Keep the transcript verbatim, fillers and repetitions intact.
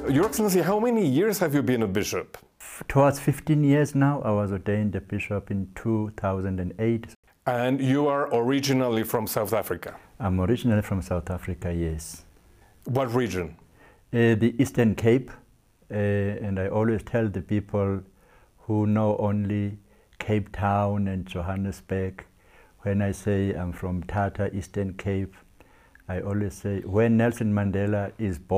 Your Excellency, how many years have you been a bishop? Towards fifteen years now. I was ordained a bishop in two thousand eight. And you are originally from South Africa? I'm originally from South Africa, yes. What region? Uh, the Eastern Cape. Uh, and I always tell the people who know only Cape Town and Johannesburg, when I say I'm from Tata, Eastern Cape, I always say when Nelson Mandela is born,